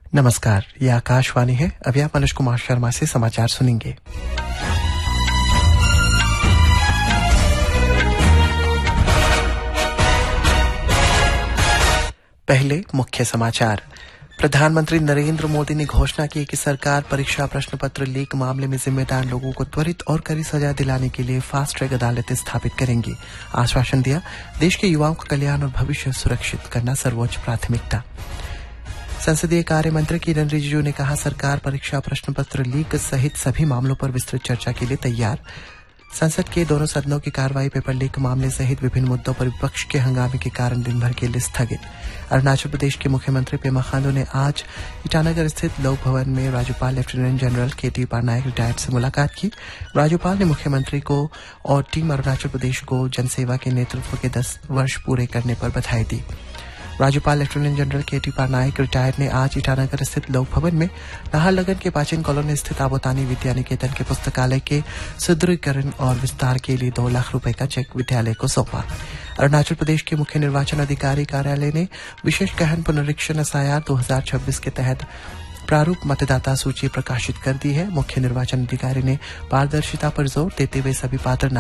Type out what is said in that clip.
नमस्कार, ये आकाशवाणी है। अभी आप अनुज कुमार शर्मा से समाचार सुनेंगे। पहले मुख्य समाचार। प्रधानमंत्री नरेंद्र मोदी ने घोषणा की कि सरकार परीक्षा प्रश्न पत्र लीक मामले में जिम्मेदार लोगों को त्वरित और कड़ी सजा दिलाने के लिए फास्ट ट्रैक अदालतें स्थापित करेंगी। आश्वासन दिया, देश के युवाओं का कल्याण और भविष्य सुरक्षित करना सर्वोच्च प्राथमिकता। संसदीय कार्य मंत्री किरेन रिजिजू ने कहा, सरकार परीक्षा प्रश्न पत्र लीक सहित सभी मामलों पर विस्तृत चर्चा के लिए तैयार। संसद के दोनों सदनों की कार्रवाई पेपर लीक मामले सहित विभिन्न मुद्दों पर विपक्ष के हंगामे के कारण दिन भर के लिए स्थगित। अरुणाचल प्रदेश के मुख्यमंत्री पेमा खांडू ने आज ईटानगर स्थित लोक भवन में राज्यपाल लेफ्टिनेंट जनरल केटी पारनायक रिटायर्ड से मुलाकात की। राज्यपाल ने मुख्यमंत्री को और टीम अरुणाचल प्रदेश को जनसेवा के नेतृत्व के 10 वर्ष पूरे करने पर बधाई दी। राज्यपाल लेफ्टिनेंट जनरल केटी पारनायक रिटायर्ड ने आज ईटानगर स्थित लोक भवन में नाहरलगन के पाचिन कॉलोनी स्थित आबोतानी विद्या निकेतन के पुस्तकालय के सुदृढ़ीकरण और विस्तार के लिए 2 लाख रुपए का चेक विद्यालय को सौंपा। अरुणाचल प्रदेश के मुख्य निर्वाचन अधिकारी कार्यालय ने विशेष गहन पुनरीक्षण SIR 2026 के तहत प्रारूप मतदाता सूची प्रकाशित कर दी है। मुख्य निर्वाचन अधिकारी ने पारदर्शिता पर जोर देते हुए सभी पात्र